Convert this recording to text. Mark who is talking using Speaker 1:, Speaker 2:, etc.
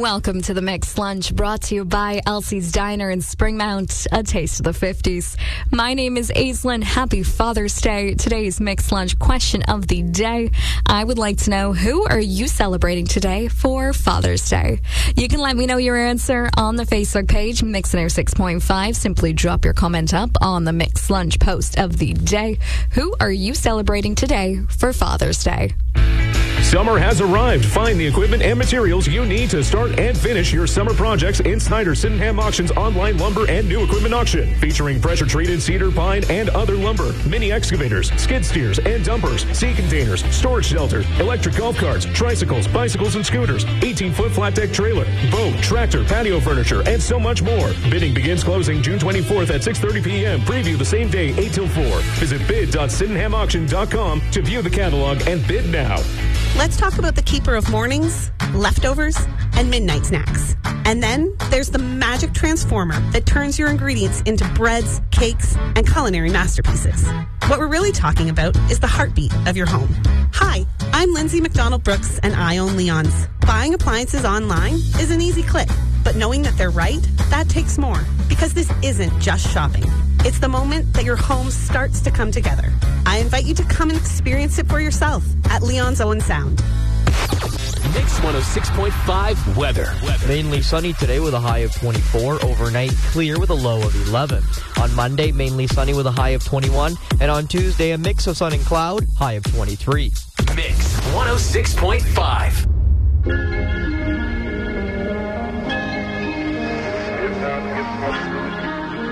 Speaker 1: Welcome to the Mixed Lunch, brought to you by Elsie's Diner in Springmount, a taste of the 50s. My name is Aislinn. Happy Father's Day. Today's Mixed Lunch question of the day. I would like to know, who are you celebrating today for Father's Day? You can let me know your answer on the Facebook page, Mixing 6.5. Simply drop your comment up on the Mixed Lunch post of the day. Who are you celebrating today for Father's Day?
Speaker 2: Summer has arrived. Find the equipment and materials you need to start and finish your summer projects in Snyder Sydenham Auction's online lumber and new equipment auction, featuring pressure-treated cedar, pine, and other lumber, mini excavators, skid steers and dumpers, sea containers, storage shelters, electric golf carts, tricycles, bicycles, and scooters, 18-foot flat deck trailer, boat, tractor, patio furniture, and so much more. Bidding begins closing June 24th at 6:30 p.m. Preview the same day, 8 till 4. Visit bid.sydenhamauction.com to view the catalog and bid now.
Speaker 3: Let's talk about the keeper of mornings, leftovers, and midnight snacks. And then there's the magic transformer that turns your ingredients into breads, cakes, and culinary masterpieces. What we're really talking about is the heartbeat of your home. Hi, I'm Lindsay McDonald-Brooks, and I own Leon's. Buying appliances online is an easy click, but knowing that they're right, that takes more. Because this isn't just shopping. It's the moment that your home starts to come together. I invite you to come and experience it for yourself at Leon's Owen Sound.
Speaker 4: Mix 106.5 weather.
Speaker 5: Mainly sunny today with a high of 24. Overnight clear with a low of 11. On Monday, mainly sunny with a high of 21. And on Tuesday, a mix of sun and cloud, high of 23.
Speaker 4: Mix 106.5.